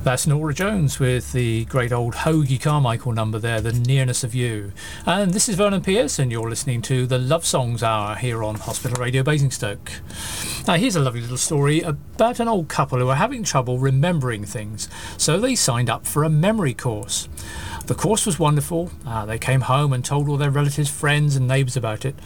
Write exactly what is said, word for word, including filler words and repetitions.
That's Norah Jones with the great old Hoagie Carmichael number there, The Nearness of You. And this is Vernon Pierce, and you're listening to the Love Songs Hour here on Hospital Radio Basingstoke. Now, here's a lovely little story about an old couple who are having trouble remembering things, so they signed up for a memory course. The course was wonderful. Uh, they came home and told all their relatives, friends and neighbours about it.